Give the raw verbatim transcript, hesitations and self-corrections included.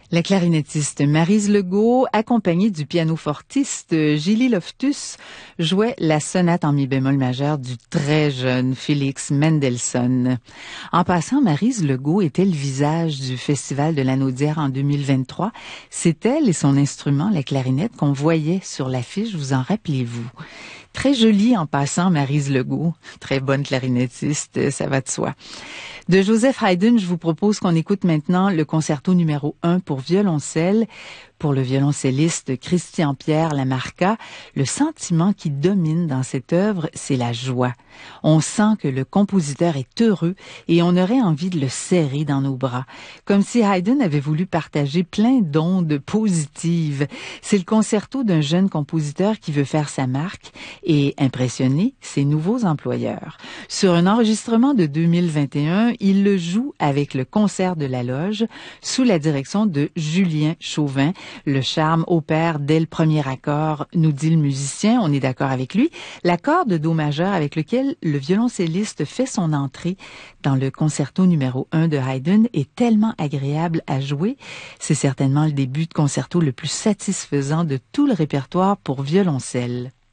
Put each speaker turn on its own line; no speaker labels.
La clarinettiste Maryse Legault, accompagnée du pianofortiste Gilly Loftus, jouait la sonate en mi bémol majeur du très jeune Félix Mendelssohn. En passant, Maryse Legault était le visage du Festival de l'Anneau d'Hier en deux mille vingt-trois. C'est elle et son instrument, la clarinette, qu'on voyait sur l'affiche, vous en rappelez-vous? Très jolie en passant, Maryse Legault. Très bonne clarinettiste, ça va de soi. De Joseph Haydn, je vous propose qu'on écoute maintenant le concerto numéro un pour violoncelle. Pour le violoncelliste Christian-Pierre Lamarca, le sentiment qui domine dans cette œuvre, c'est la joie. On sent que le compositeur est heureux et on aurait envie de le serrer dans nos bras, comme si Haydn avait voulu partager plein d'ondes positives. C'est le concerto d'un jeune compositeur qui veut faire sa marque et impressionner ses nouveaux employeurs. Sur un enregistrement de deux mille vingt et un, il le joue avec le concert de la Loge sous la direction de Julien Chauvin. Le charme opère dès le premier accord, nous dit le musicien, on est d'accord avec lui. L'accord de do majeur avec lequel le violoncelliste fait son entrée dans le concerto numéro un de Haydn est tellement agréable à jouer. C'est certainement le début de concerto le plus satisfaisant de tout le répertoire pour violoncelle.